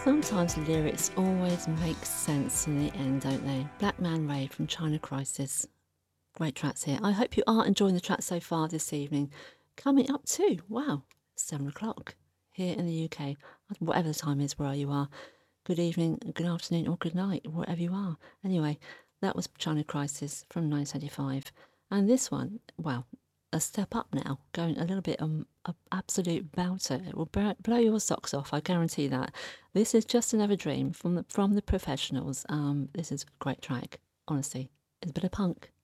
Sometimes lyrics always make sense in the end, don't they? Black Man Ray from China Crisis. Great tracks here. I hope you are enjoying the tracks so far this evening. Coming up to, wow, 7 o'clock here in the UK. Whatever the time is where you are. Good evening, good afternoon, or good night, wherever you are. Anyway, that was China Crisis from 1975. And this one, wow, a step up now, going a little bit an absolute belter. It will blow your socks off, I guarantee that. This is Just Another Dream from the Professionals. This is a great track, honestly. It's a bit of punk.